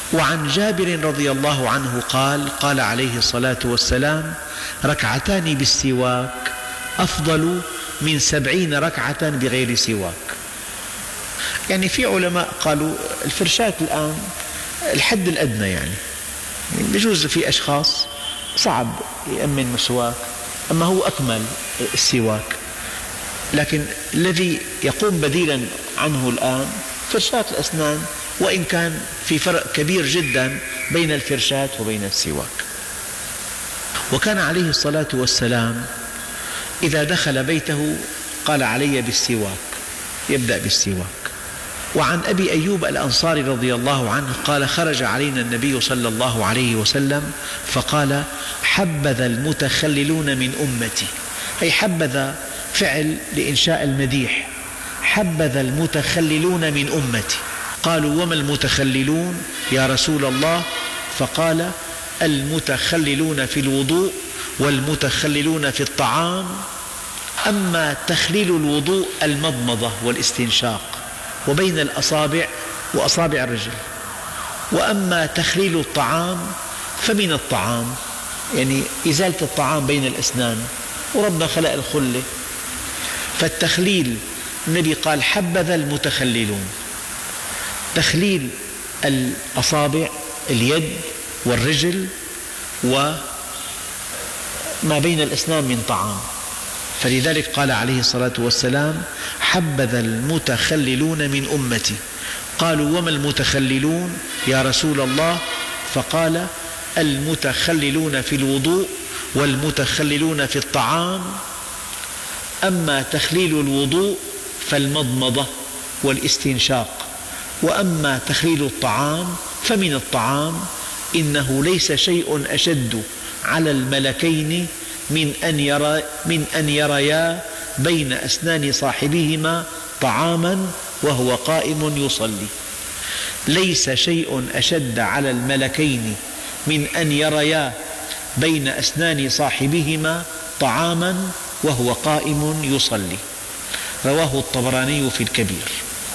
وعن جابر رضي الله عنه قال عليه الصلاة والسلام: ركعتان بالسواك أفضل من 70 ركعة بغير سواك. يعني في علماء قالوا الفرشاة الآن الحد الأدنى، يعني بجوز في أشخاص صعب يأمن مسواك، أما هو أكمل السواك، لكن الذي يقوم بديلا عنه الآن فرشاة الأسنان، وإن كان في فرق كبير جدا بين الفرشاة وبين السواك. وكان عليه الصلاة والسلام إذا دخل بيته قال: علي بالسواك، يبدأ بالسواك. وعن أبي أيوب الأنصاري رضي الله عنه قال: خرج علينا النبي صلى الله عليه وسلم فقال: حبذا المتخللون من أمتي. أي حبذا فعل لإنشاء المديح، حبذا المتخللون من أمتي. قالوا: وما المتخللون يا رسول الله؟ فقال: المتخللون في الوضوء والمتخللون في الطعام. أما تخليل الوضوء المضمضة والاستنشاق وبين الأصابع وأصابع الرجل، وأما تخليل الطعام فمن الطعام، يعني إزالة الطعام بين الأسنان، وربنا خلق الخلة. فالتخليل النبي قال: حبذا المتخللون. تخليل الأصابع، اليد والرجل وما بين الأسنان من طعام. فلذلك قال عليه الصلاة والسلام: حبذا المتخللون من أمتي. قالوا: وما المتخللون يا رسول الله؟ فقال: المتخللون في الوضوء والمتخللون في الطعام. أما تخليل الوضوء فالمضمضة والاستنشاق، وأما تخليل الطعام فمن الطعام. إنه ليس شيء أشد على الملكين من أن يريا بين أسنان صاحبهما طعاما وهو قائم يصلي. ليس شيء أشد على الملكين من أن يريا بين أسنان صاحبهما طعاما وهو قائم يصلي. رواه الطبراني في الكبير.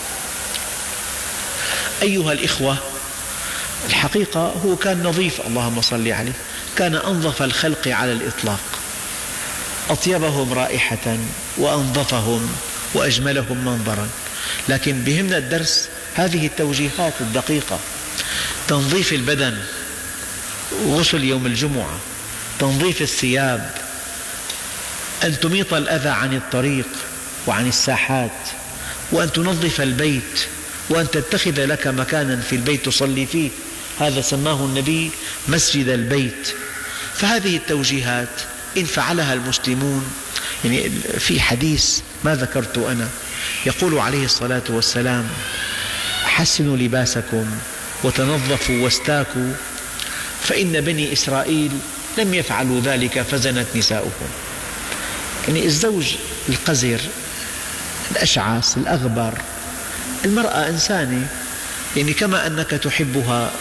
أيها الإخوة، الحقيقة هو كان نظيف، اللهم صل عليه، كان أنظف الخلق على الإطلاق، أطيبهم رائحة وأنظفهم وأجملهم منظرا. لكن بهمنا الدرس هذه التوجيهات الدقيقة: تنظيف البدن، غسل يوم الجمعة، تنظيف الثياب، أن تميط الأذى عن الطريق وعن الساحات، وأن تنظف البيت، وأن تتخذ لك مكانا في البيت تصلي فيه. هذا سماه النبي مسجد البيت. فهذه التوجيهات إن فعلها المسلمون، يعني في حديث ما ذكرت أنا، يقول عليه الصلاة والسلام: حسنوا لباسكم وتنظفوا واستاكوا، فإن بني إسرائيل لم يفعلوا ذلك فزنت نساؤهم. يعني الزوج القذر الأشعث الأغبر، المرأة إنسانة، يعني كما أنك تحبها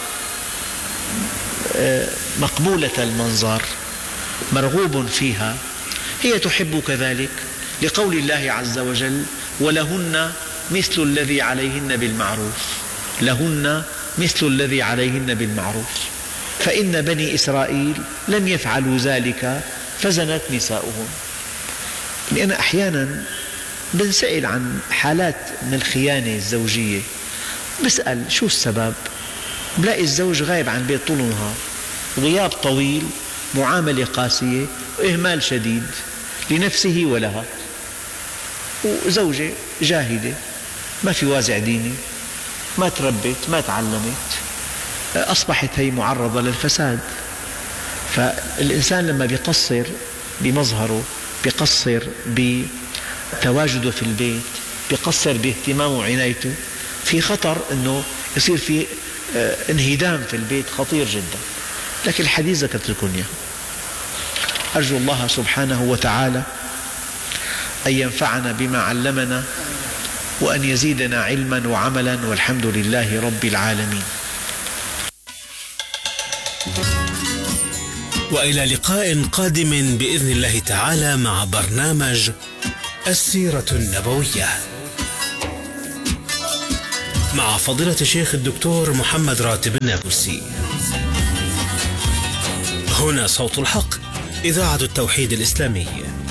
مقبولة المنظر مرغوب فيها، هي تحب كذلك، لقول الله عز وجل: ولهن مثل الذي عليهن بالمعروف. لهن مثل الذي عليهن بالمعروف. فإن بني إسرائيل لم يفعلوا ذلك فزنت نساؤهم. لأن أحيانا بنسأل عن حالات من الخيانة الزوجية، بسأل شو السبب، بلاقي الزوج غايب عن البيت طول النهار، غياب طويل، معاملة قاسية، وإهمال شديد لنفسه ولها. وزوجة جاهدة ما في وازع ديني، ما تربت، ما تعلمت، أصبحت هي معرضة للفساد. فالإنسان لما بيقصر بمظهره، بيقصر بتواجده في البيت، بيقصر باهتمامه وعنايته، في خطر أنه يصير في انهدام في البيت خطير جدا. لكن الحديث ذكرت لكم إياه. أرجو الله سبحانه وتعالى أن ينفعنا بما علمنا، وأن يزيدنا علما وعملا، والحمد لله رب العالمين. وإلى لقاء قادم بإذن الله تعالى مع برنامج السيرة النبوية. مع فضيلة الشيخ الدكتور محمد راتب النابلسي. هنا صوت الحق، إذاعة التوحيد الإسلامي.